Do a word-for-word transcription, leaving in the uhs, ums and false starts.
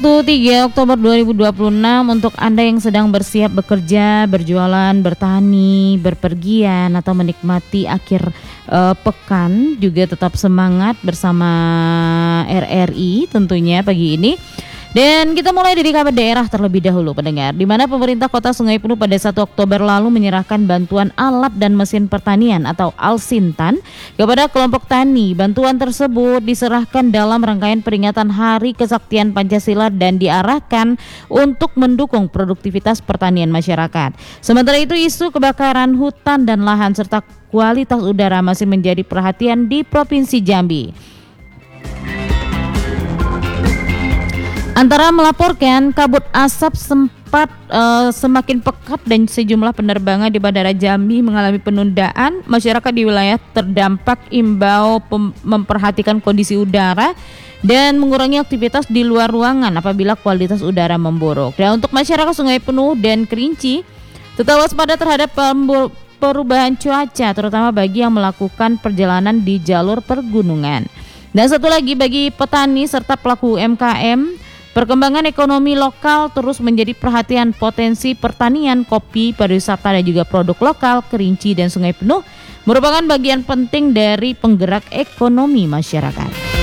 tiga Oktober dua ribu dua puluh enam untuk Anda yang sedang bersiap bekerja, berjualan, bertani, berpergian atau menikmati akhir uh, pekan, juga tetap semangat bersama R R I tentunya pagi ini. Dan kita mulai dari kabar daerah terlebih dahulu pendengar, di mana pemerintah Kota Sungai Penuh pada satu Oktober lalu menyerahkan bantuan alat dan mesin pertanian atau Alsintan kepada kelompok tani. Bantuan tersebut diserahkan dalam rangkaian peringatan Hari Kesaktian Pancasila dan diarahkan untuk mendukung produktivitas pertanian masyarakat. Sementara itu, isu kebakaran hutan dan lahan serta kualitas udara masih menjadi perhatian di Provinsi Jambi. Antara melaporkan kabut asap sempat uh, semakin pekat dan sejumlah penerbangan di Bandara Jambi mengalami penundaan, masyarakat di wilayah terdampak imbau pem- memperhatikan kondisi udara dan mengurangi aktivitas di luar ruangan apabila kualitas udara memburuk. Dan untuk masyarakat Sungai Penuh dan Kerinci, tetap waspada terhadap pembu- perubahan cuaca, terutama bagi yang melakukan perjalanan di jalur pergunungan. Dan satu lagi, bagi petani serta pelaku U M K M, perkembangan ekonomi lokal terus menjadi perhatian. Potensi pertanian, kopi, pariwisata dan juga produk lokal Kerinci dan Sungai Penuh merupakan bagian penting dari penggerak ekonomi masyarakat.